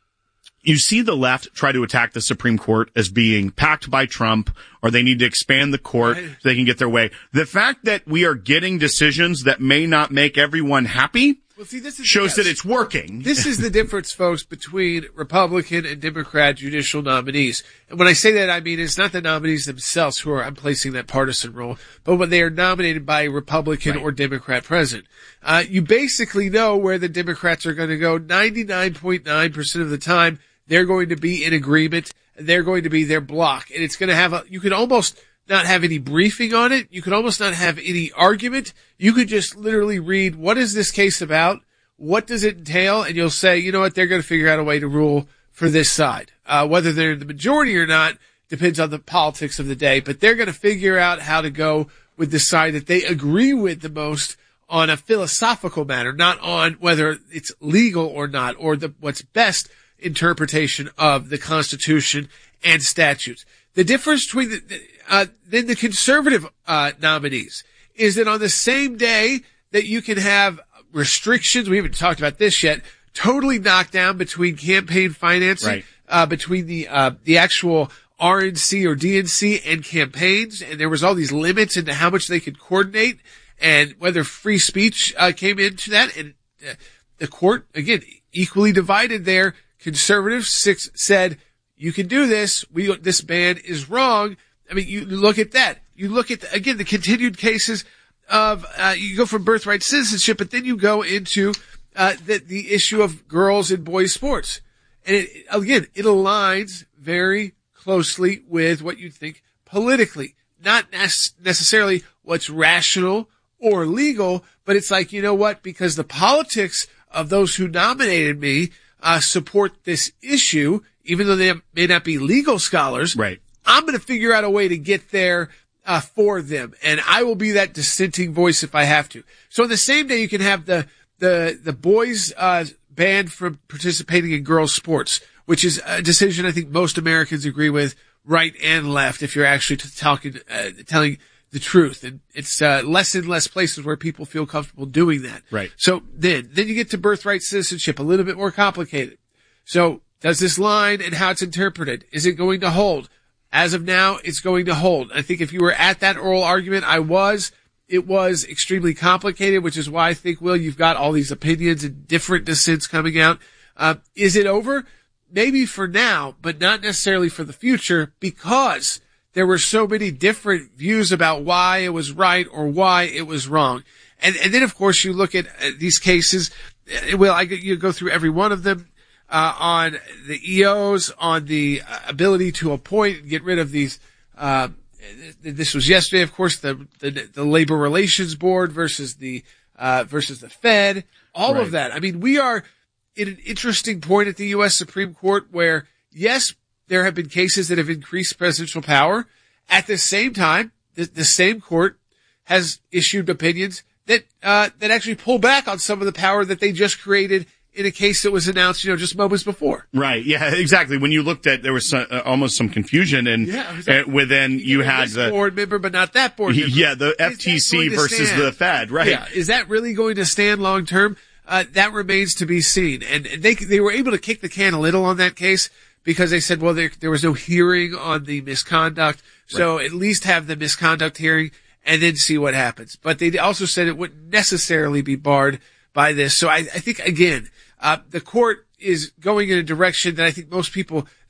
you see the left try to attack the Supreme Court as being packed by Trump, or they need to expand the court so they can get their way. The fact that we are getting decisions that may not make everyone happy well, see, this is, shows yes. that it's working. This is the difference, folks, between Republican and Democrat judicial nominees. And when I say that, I mean it's not the nominees themselves who are I'm placing that partisan role, but when they are nominated by a Republican right. or Democrat president. Uh, you basically know where the Democrats are going to go ninety-nine point nine percent of the time. They're going to be in agreement. They're going to be their block. And it's going to have a, you could almost not have any briefing on it. You could almost not have any argument. You could just literally read, what is this case about? What does it entail? And you'll say, you know what? They're going to figure out a way to rule for this side. Uh, whether they're the majority or not depends on the politics of the day, but they're going to figure out how to go with the side that they agree with the most on a philosophical matter, not on whether it's legal or not, or the, what's best interpretation of the Constitution and statutes. The difference between the, uh, then the conservative, uh, nominees is that on the same day that you can have restrictions, we haven't talked about this yet, totally knocked down between campaign financing, right. uh, between the, uh, the actual R N C or D N C and campaigns. And there was all these limits into how much they could coordinate and whether free speech, uh, came into that. And uh, the court, again, equally divided there. Conservatives six said, you can do this. We, this ban is wrong. I mean, you look at that. You look at, the, again, the continued cases of, uh, you go from birthright citizenship, but then you go into, uh, the, the issue of girls and boys sports. And it, again, it aligns very closely with what you'd think politically, not necessarily what's rational or legal, but it's like, you know what? Because the politics of those who nominated me, Uh, support this issue, even though they may not be legal scholars. Right. I'm going to figure out a way to get there, uh, for them. And I will be that dissenting voice if I have to. So on the same day, you can have the, the, the boys, uh, banned from participating in girls sports, which is a decision I think most Americans agree with, right and left, if you're actually talking, uh, telling the truth. And it's, uh, less and less places where people feel comfortable doing that. Right. So then, then you get to birthright citizenship, a little bit more complicated. So does this line and how it's interpreted, is it going to hold? As of now, it's going to hold. I think if you were at that oral argument, I was, it was extremely complicated, which is why I think, Will, you've got all these opinions and different dissents coming out. Uh, is it over? Maybe for now, but not necessarily for the future, because there were so many different views about why it was right or why it was wrong. And, and then of course you look at uh, these cases. Well, I, you go through every one of them, uh, on the E Os, on the uh, ability to appoint and get rid of these, uh, this was yesterday, of course, the, the, the Labor Relations Board versus the, uh, versus the Fed, all right. of that. I mean, we are at an interesting point at the U S Supreme Court where, yes, there have been cases that have increased presidential power. At the same time, the, the same court has issued opinions that, uh, that actually pull back on some of the power that they just created in a case that was announced, you know, just moments before. Right. Yeah, exactly. When you looked at, there was some, uh, almost some confusion and yeah, like, uh, within you, you had the board member, but not that board member. Yeah, the F T C versus the Fed. Right. Yeah. Is that really going to stand long term? Uh, that remains to be seen. And they, they were able to kick the can a little on that case because they said, well, there, there was no hearing on the misconduct. So right. at least have the misconduct hearing and then see what happens. But they also said it wouldn't necessarily be barred by this. So I, I think, again, uh, the court is going in a direction that I think most people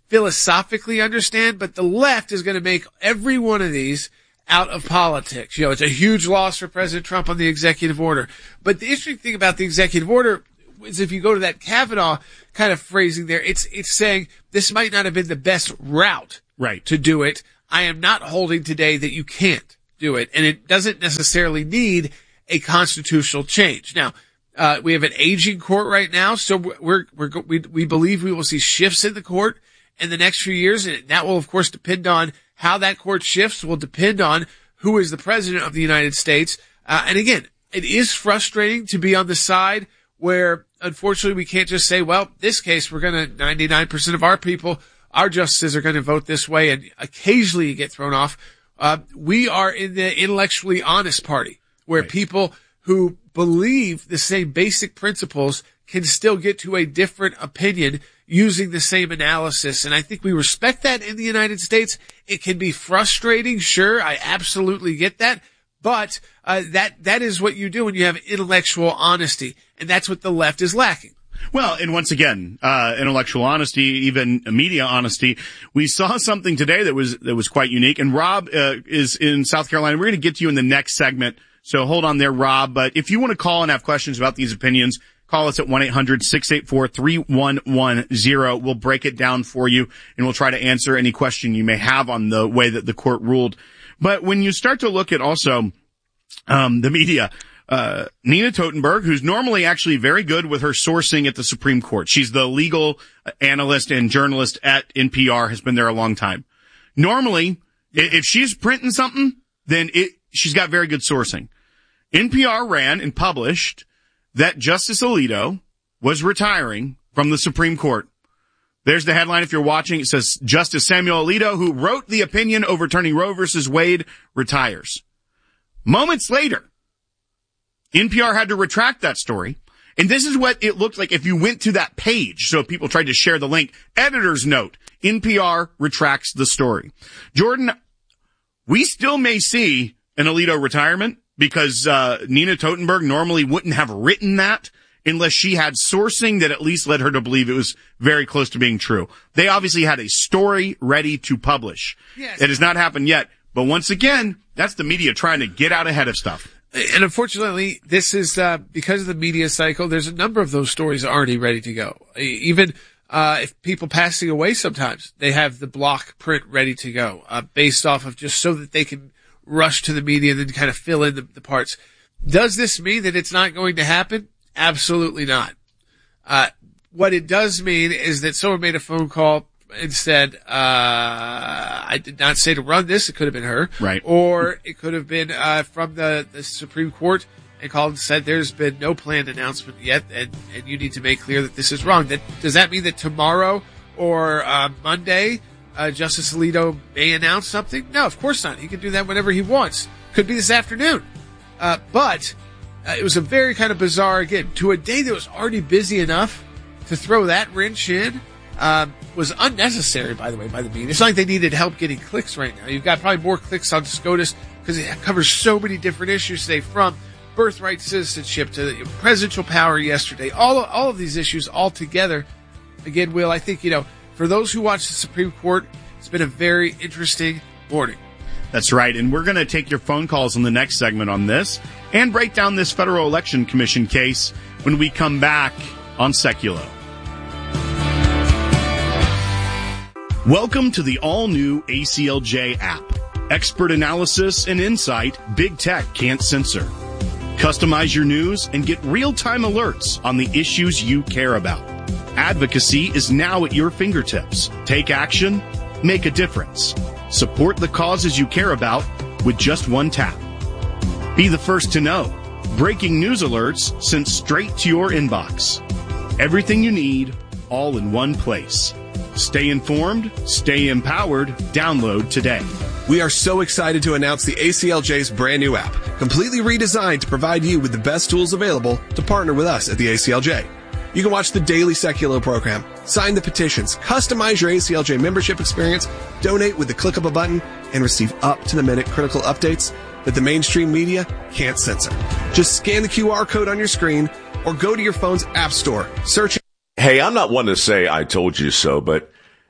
philosophically understand, but the left is going to make every one of these out of politics. You know, it's a huge loss for President Trump on the executive order. But the interesting thing about the executive order is if you go to that Kavanaugh kind of phrasing there, it's, it's saying this might not have been the best route right. to do it. I am not holding today that you can't do it. And it doesn't necessarily need a constitutional change. Now, uh, we have an aging court right now. So we're, we're, we, we believe we will see shifts in the court in the next few years. And that will, of course, depend on how that court shifts, will depend on who is the president of the United States. Uh, and again, it is frustrating to be on the side where, unfortunately, we can't just say, well, this case, we're going to, ninety-nine percent of our people, our justices are going to vote this way, and occasionally you get thrown off. Uh, we are in the intellectually honest party, where right. people who believe the same basic principles can still get to a different opinion using the same analysis. And I think we respect that in the United States. It can be frustrating. Sure, I absolutely get that. But uh, that that is what you do when you have intellectual honesty. And that's what the left is lacking. Well, and once again, uh, intellectual honesty, even media honesty. We saw something today that was, that was quite unique. And Rob, uh, is in South Carolina. We're going to get to you in the next segment. So hold on there, Rob. But if you want to call and have questions about these opinions, call us at one eight hundred six eight four three one one zero. We'll break it down for you and we'll try to answer any question you may have on the way that the court ruled. But when you start to look at also, um, the media, Uh, Nina Totenberg, who's normally actually very good with her sourcing at the Supreme Court. She's the legal analyst and journalist at N P R, has been there a long time. Normally, if she's printing something, then it, she's got very good sourcing. N P R ran and published that Justice Alito was retiring from the Supreme Court. There's the headline if you're watching. It says, Justice Samuel Alito, who wrote the opinion overturning Roe versus Wade, retires. Moments later, N P R had to retract that story. And this is what it looked like if you went to that page. So if people tried to share the link, editor's note, N P R retracts the story. Jordan, we still may see an Alito retirement because uh Nina Totenberg normally wouldn't have written that unless she had sourcing that at least led her to believe it was very close to being true. They obviously had a story ready to publish. Yes. It has not happened yet. But once again, that's the media trying to get out ahead of stuff. And unfortunately, this is, uh, because of the media cycle, there's a number of those stories already ready to go. Even, uh, if people passing away sometimes, they have the block print ready to go, uh, based off of just so that they can rush to the media and then kind of fill in the, the parts. Does this mean that it's not going to happen? Absolutely not. Uh, what it does mean is that someone made a phone call and said, uh, I did not say to run this. It could have been her. Right. Or it could have been, uh, from the, the Supreme Court and called and said there's been no planned announcement yet and, and you need to make clear that this is wrong. That, does that mean that tomorrow or, uh, Monday, uh, Justice Alito may announce something? No, of course not. He can do that whenever he wants. Could be this afternoon. Uh, but, uh, it was a very kind of bizarre, again, to a day that was already busy enough to throw that wrench in. Um, was unnecessary, by the way, by the media. It's not like they needed help getting clicks right now. You've got probably more clicks on SCOTUS because it covers so many different issues today, from birthright citizenship to presidential power yesterday. All, all of these issues all together. Again, Will, I think, you know, for those who watch the Supreme Court, it's been a very interesting morning. That's right. And we're going to take your phone calls in the next segment on this and break down this Federal Election Commission case when we come back on Seculo. Welcome to the all-new A C L J app. Expert analysis and insight big tech can't censor. Customize your news and get real-time alerts on the issues you care about. Advocacy is now at your fingertips. Take action, make a difference. Support the causes you care about with just one tap. Be the first to know. Breaking news alerts sent straight to your inbox. Everything you need, all in one place. Stay informed, stay empowered, download today. We are so excited to announce the A C L J's brand new app, completely redesigned to provide you with the best tools available to partner with us at the A C L J. You can watch the daily Seculo program, sign the petitions, customize your A C L J membership experience, donate with the click of a button, and receive up-to-the-minute critical updates that the mainstream media can't censor. Just scan the Q R code on your screen or go to your phone's app store, search. Hey, I'm not one to say I told you so, but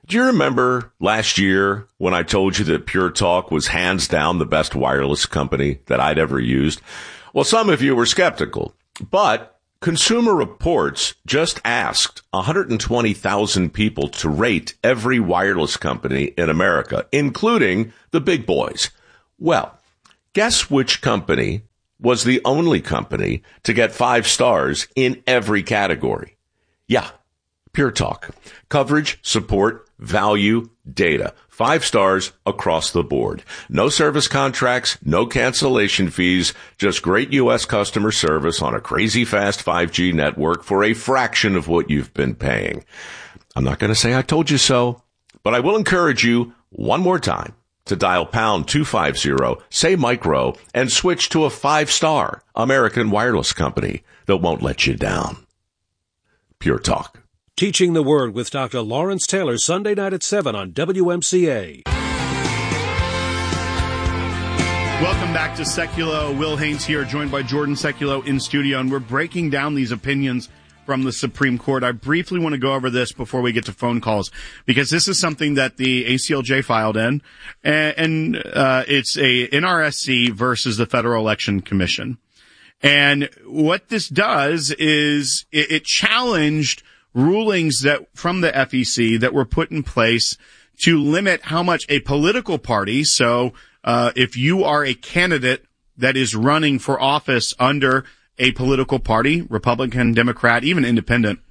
Do you remember last year when I told you that Pure Talk was hands down the best wireless company that I'd ever used? Well, some of you were skeptical, but Consumer Reports just asked one hundred twenty thousand people to rate every wireless company in America, including the big boys. Well, guess which company was the only company to get five stars in every category? Yeah, Pure Talk. Coverage, support, value, data. Five stars across the board. No service contracts, no cancellation fees, just great U S customer service on a crazy fast five G network for a fraction of what you've been paying. I'm not going to say I told you so, but I will encourage you one more time to dial pound two fifty, say micro, and switch to a five-star American wireless company that won't let you down. Pure Talk. Teaching the Word with Doctor Lawrence Taylor, Sunday night at seven on W M C A. Welcome back to Seculo. Will Haynes here, joined by Jordan Seculo in studio, and we're breaking down these opinions from the Supreme Court. I briefly want to go over this before we get to phone calls, because this is something that the A C L J filed in, and, and uh, it's a N R S C versus the Federal Election Commission. And what this does is it, it challenged rulings that from the F E C that were put in place to limit how much a political party, so uh if you are a candidate that is running for office under a political party, Republican, Democrat, even independent,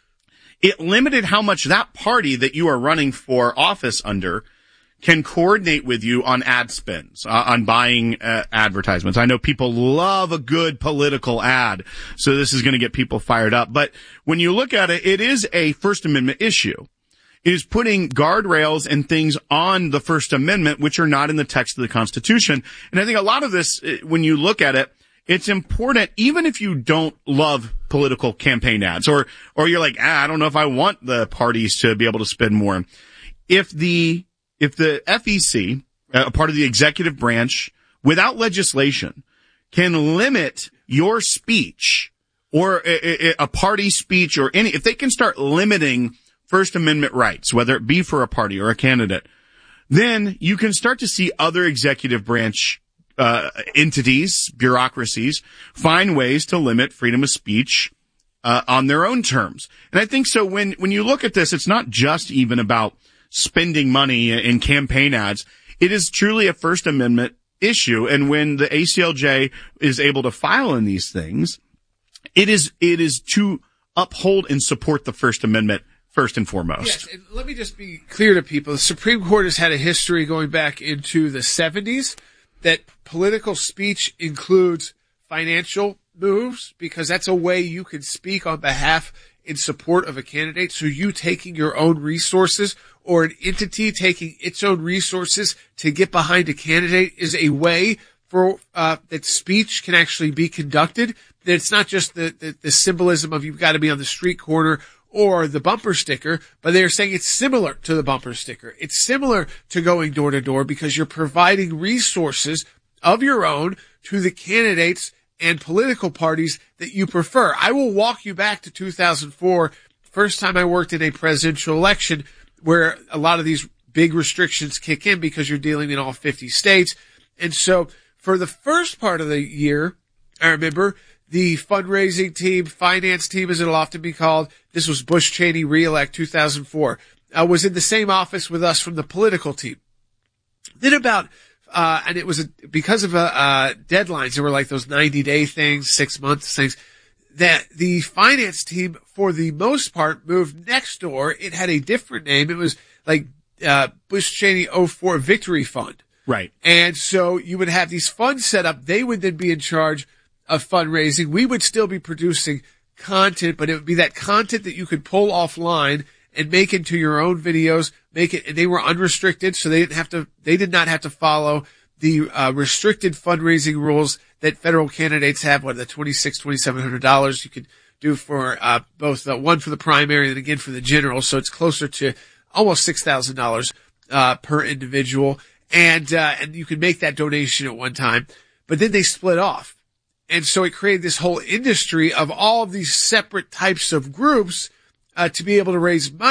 it limited how much that party that you are running for office under can coordinate with you on ad spends, uh, on buying uh, advertisements. I know people love a good political ad, so this is going to get people fired up. But when you look at it, it is a First Amendment issue. It is putting guardrails and things on the First Amendment which are not in the text of the Constitution. And I think a lot of this, when you look at it, it's important, even if you don't love political campaign ads, or or you're like, ah, I don't know if I want the parties to be able to spend more. If the If the F E C, a part of the executive branch, without legislation, can limit your speech or a, a party speech or any, if they can start limiting First Amendment rights, whether it be for a party or a candidate, then you can start to see other executive branch uh entities, bureaucracies, find ways to limit freedom of speech uh on their own terms. And I think so when when you look at this, it's not just even about spending money in campaign ads. It is truly a First Amendment issue. And when the A C L J is able to file in these things, it is, it is to uphold and support the First Amendment first and foremost. Yes, and let me just be clear to people. The Supreme Court has had a history going back into the seventies that political speech includes financial moves, because that's a way you can speak on behalf in support of a candidate. So you taking your own resources, or an entity taking its own resources to get behind a candidate, is a way for uh that speech can actually be conducted. That it's not just the, the, the symbolism of you've got to be on the street corner or the bumper sticker, but they're saying it's similar to the bumper sticker. It's similar to going door to door, because you're providing resources of your own to the candidates and political parties that you prefer. I will walk you back to two thousand four, first time I worked in a presidential election, where a lot of these big restrictions kick in because you're dealing in all fifty states. And so for the first part of the year, I remember the fundraising team, finance team as it'll often be called, this was Bush Cheney reelect two thousand four, uh, was in the same office with us from the political team. Then about Uh, and it was a, because of, uh, uh, deadlines, there were like those ninety day things, six months things, that the finance team, for the most part, moved next door. It had a different name. It was like, uh, Bush Cheney oh four Victory Fund. Right. And so you would have these funds set up. They would then be in charge of fundraising. We would still be producing content, but it would be that content that you could pull offline and make into your own videos, make it, and they were unrestricted, so they didn't have to, they did not have to follow the, uh, restricted fundraising rules that federal candidates have, what, the twenty-six, twenty-seven hundred dollars you could do for, uh, both, uh, one for the primary and again for the general, so it's closer to almost six thousand dollars, uh, per individual, and, uh, and you could make that donation at one time, but then they split off. And so it created this whole industry of all of these separate types of groups, Uh, to be able to raise money,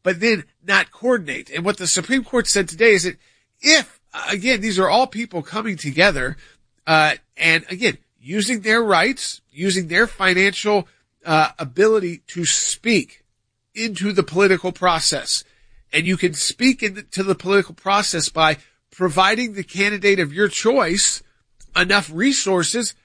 but then not coordinate. And what the Supreme Court said today is that if, again, these are all people coming together, uh, and again, using their rights, using their financial, uh, ability to speak into the political process. And you can speak into the political process by providing the candidate of your choice enough resources